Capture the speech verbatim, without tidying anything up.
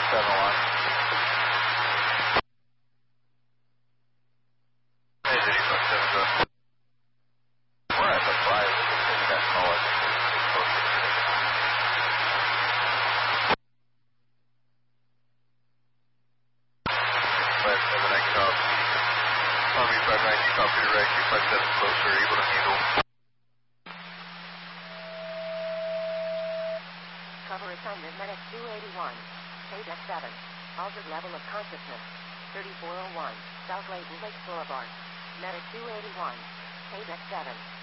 seven one. Hey, eighty-five seven, go. We're at the five. Take that call it. five seven, I copy. Army five nine, you copy direct. You five seven closer, able to handle. Cover assignment Medic two eighty-one. Page X seven. Altered level of consciousness. thirty-four oh one. South Layton Lakes Boulevard. Medic two eighty-one. Page X seven.